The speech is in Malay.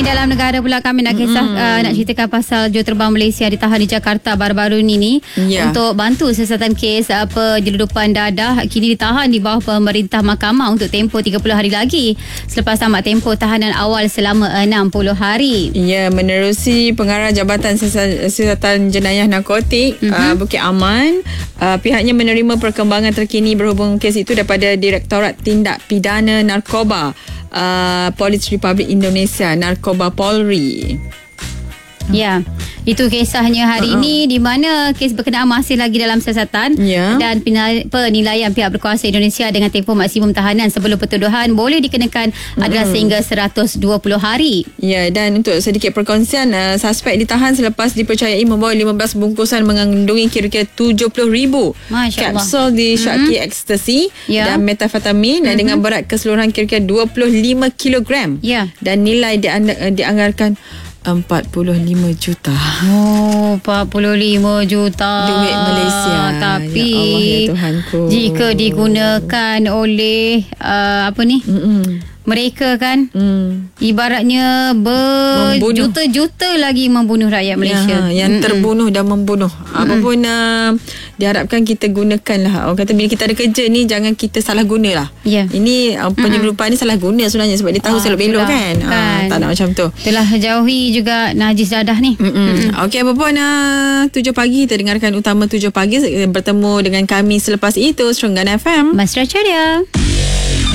Dalam negara pula kami nak kisah nak ceritakan pasal juruterbang Malaysia ditahan di Jakarta baru-baru ni untuk bantu siasatan kes penyeludupan dadah. Kini ditahan di bawah pemerintah mahkamah untuk tempoh 30 hari lagi selepas tamat tempoh tahanan awal selama 60 hari. Ya, menerusi pengarah Jabatan Siasatan Jenayah Narkotik Bukit Aman, pihaknya menerima perkembangan terkini berhubung kes itu daripada Direktorat Tindak Pidana Narkoba Polis Republik Indonesia, Narkoba Polri. Ya, itu kisahnya hari ini di mana kes berkenaan masih lagi dalam siasatan dan penilaian pihak berkuasa Indonesia dengan tempoh maksimum tahanan sebelum pertuduhan boleh dikenakan adalah sehingga 120 hari. Ya, dan untuk sedikit perkongsian, suspek ditahan selepas dipercayai membawa 15 bungkusan mengandungi kira-kira 70,000 kapsul disyaki ekstasi dan metafetamin dengan berat keseluruhan kira-kira 25 kilogram dan nilai dianggarkan 45 juta. Oh, 45 juta. Duit Malaysia. Tapi ya Allah, ya Tuhanku, jika digunakan oleh mereka kan ibaratnya berjuta-juta lagi membunuh rakyat Malaysia. Yang terbunuh dan membunuh. Apapun diharapkan kita gunakanlah. Orang kata bila kita ada kerja ni jangan kita salah gunalah. Ini penyeludupan ni salah guna sebenarnya sebab dia tahu selok-belok kan. Tak nak macam tu. Itulah jauhi juga najis dadah ni. Okey, apapun 7 pagi kita dengarkan utama 7 pagi bertemu dengan kami selepas itu Serenggan FM. Mesra Ceria.